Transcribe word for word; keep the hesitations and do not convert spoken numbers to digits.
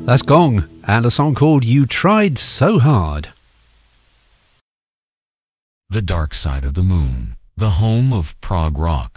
That's Gong, and a song called You Tried So Hard. The Dark Side of the Moon, the home of prog rock.